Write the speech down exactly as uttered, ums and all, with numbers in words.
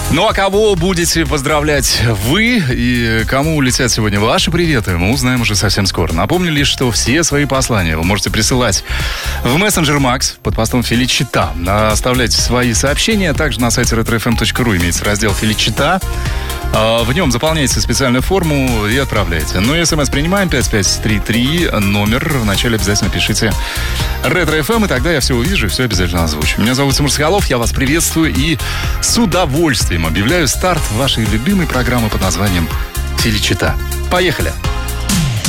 Ну а кого будете поздравлять вы и кому летят сегодня ваши приветы, мы узнаем уже совсем скоро. Напомню лишь, что все свои послания вы можете присылать в мессенджер Макс под постом Феличита. Оставляйте свои сообщения, также на сайте ретро эф эм точка ру имеется раздел Феличита. В нем заполняйте специальную форму и отправляйте. Ну и смс принимаем пять пять три три, номер. Вначале обязательно пишите Ретро эф эм, и тогда я все увижу и все обязательно озвучу. Меня зовут Тимур Соколов, я вас приветствую и с удовольствием объявляю старт вашей любимой программы под названием Феличита. Поехали!